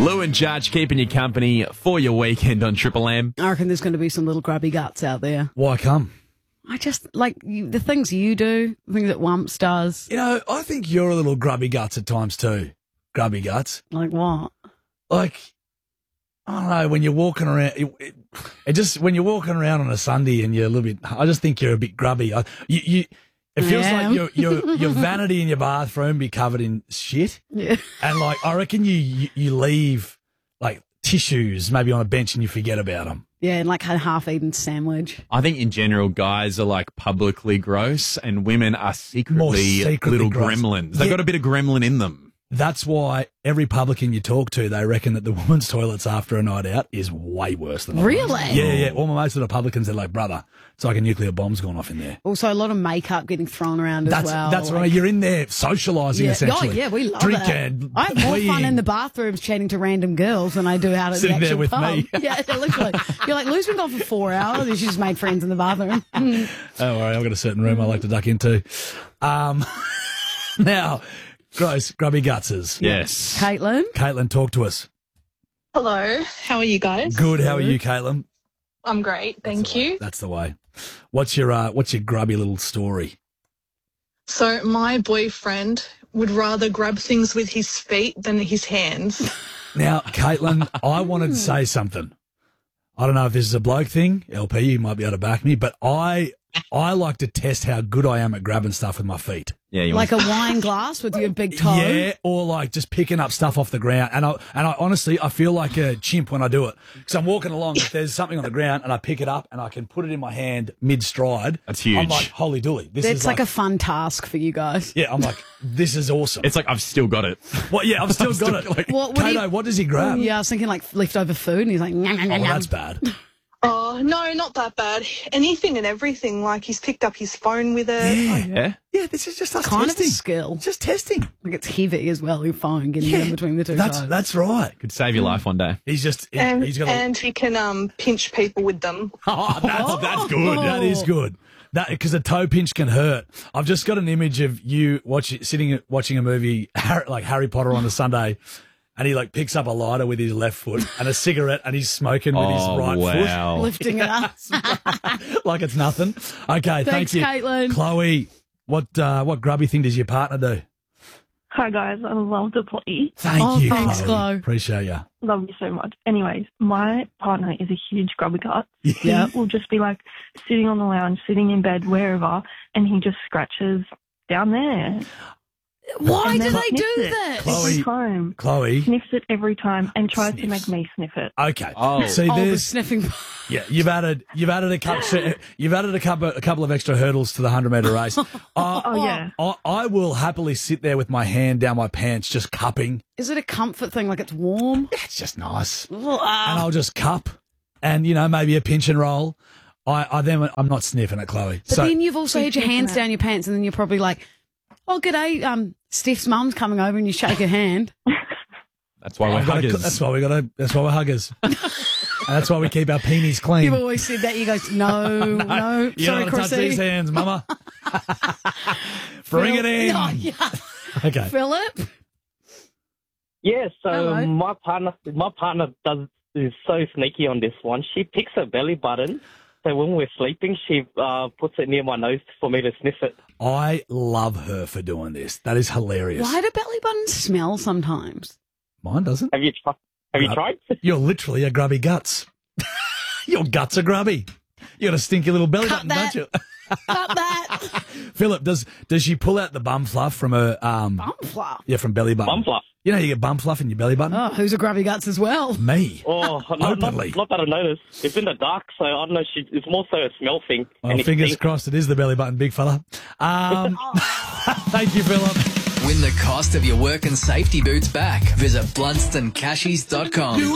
Lou and Judge keeping you company for your weekend on Triple M. I reckon there's going to be some little grubby guts out there. Why come? I just like the things you do, the things that Wumps does. You know, I think you're a little grubby guts at times too. Grubby guts. Like what? Like, I don't know, when you're walking around, when you're walking around on a Sunday and you're a little bit, I just think you're a bit grubby. It feels like your vanity in your bathroom be covered in shit. Yeah. And like, I reckon you leave like tissues maybe on a bench and you forget about them. Yeah, and like a half-eaten sandwich. I think in general, guys are like publicly gross and women are secretly little gross. gremlins. They've got a bit of gremlin in them. That's why every publican you talk to, they reckon that the women's toilets after a night out is way worse than the Really? men's. Yeah. All most of the publicans, they're like, brother, it's like a nuclear bomb's gone off in there. Also, a lot of makeup getting thrown around as well. That's right. You're in there socialising, essentially. Oh, yeah, we love Drinking, I have more fun weeing. in the bathrooms chatting to random girls than I do out at Sitting the there actual with pub. me. Yeah, literally. You're like, Lou's been gone for 4 hours and she's just made friends in the bathroom. Don't worry, I've got a certain room I like to duck into. Now, gross, grubby gutses. Yes. Caitlin, talk to us. Hello, how are you guys? Good, how are you, Caitlin? I'm great, thank you. That's the way. What's your grubby little story? So my boyfriend would rather grab things with his feet than his hands. Now, Caitlin, I wanted to say something. I don't know if this is a bloke thing, LP, you might be able to back me, but I like to test how good I am at grabbing stuff with my feet. Yeah, like a wine glass with your big toe. Yeah, or like just picking up stuff off the ground. And I honestly, I feel like a chimp when I do it. Because I'm walking along, if there's something on the ground and I pick it up and I can put it in my hand mid-stride. That's huge. I'm like, holy dooly. It's like a fun task for you guys. Yeah, I'm like, this is awesome. It's like, I've still got it. Well, yeah, I've still got it. Like, Kato, what does he grab? Yeah, I was thinking like leftover food and he's like, nyam, nyam, Oh, nyam. well, that's bad. Oh, no, not that bad. Anything and everything, like he's picked up his phone with it. Yeah. Yeah, this is just us Kind testing. of a skill. Just testing. Like it's heavy as well, your phone getting in between the two toes. That's right. Could save your life one day. He's just And, he's got and he can pinch people with them. Oh, that's good. Oh. That is good. That because a toe pinch can hurt. I've just got an image of you watching a movie like Harry Potter on a Sunday, and he like picks up a lighter with his left foot and a cigarette, and he's smoking with his right wow. Lifting it up. foot like it's nothing. Okay, thank Thanks, you, Caitlin. Chloe. What grubby thing does your partner do? Hi guys, I love to play. Thank you, thanks, Chloe. Chloe. Appreciate you. Love you so much. Anyways, my partner is a huge grubby gut. Yeah. He will just be like sitting on the lounge, sitting in bed, wherever, and he just scratches down there. Why And do then they sniffs do it that? Chloe. Every time. Chloe. Sniffs it every time and tries to Sniffs. make me sniff it. Okay. Oh. See, Oh, the there's sniffing. yeah. You've added a couple of extra hurdles to the 100-meter race. Oh, yeah. I will happily sit there with my hand down my pants, just cupping. Is it a comfort thing? Like it's warm? It's just nice, and Ugh. I'll just cup, and maybe a pinch and roll. I'm not sniffing it, Chloe. But So then you've also had your hands down your pants, and then you're probably like, "Oh, g'day, Steph's mum's coming over," and you shake her hand. That's why we're I've got huggers. that's why we're huggers. And that's why we keep our peenies clean. You've always said that. You go, no, You sorry, don't touch Chrissy. these hands, Mama. Bring it in. Oh, yeah. Okay. Philip. Yeah, so Hello. my partner is so sneaky on this one. She picks her belly button, so when we're sleeping, she puts it near my nose for me to sniff it. I love her for doing this. That is hilarious. Why do belly buttons smell sometimes? Mine doesn't. Have you tried? You're literally a grubby guts. Your guts are grubby. You got a stinky little belly Cut button, that. don't you? Cut that. Philip, does she pull out the bum fluff from her Bum fluff. Yeah, from belly button. Bum fluff. You know you get bum fluff in your belly button? Oh, who's a grubby guts as well? Me. Oh, Openly. not that I noticed. It's in the dark, so I don't know. It's more so a smell thing. Well, And it fingers stinks. crossed it is the belly button, big fella. Thank you, Philip. Win the cost of your work and safety boots back. Visit BlunstonCashies.com.